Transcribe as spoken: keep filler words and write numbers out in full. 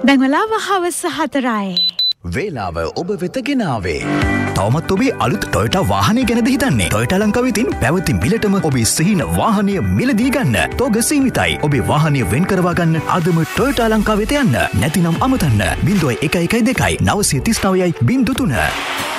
දැන් වෙලාව හවස හතරයි. වේලාව ඔබ වෙත ගෙනාවේ. තවමත් ඔබේ අලුත් ටොයෝටා වාහනය ගැනද හිතන්නේ? ටොයෝටා ලංකාව විසින් පැවති මිලටම ඔබේ සිහින වාහනය මිලදී ගන්න. තෝග සීමිතයි. ඔබේ වාහනය වෙන් කරවා ගන්න අදම ටොයෝටා ලංකාව වෙත යන්න. නැතිනම් අමතන්න. ज़ीरो एक एक दो नौ तीन नौ ज़ीरो तीन